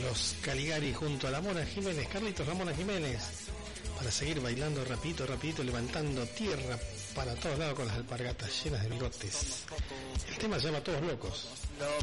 Los Caligari junto a la Mona Jiménez, Carlitos Ramona Jiménez, para seguir bailando rapidito, levantando tierra para todos lados con las alpargatas llenas de bigotes. El tema se llama Todos Locos. No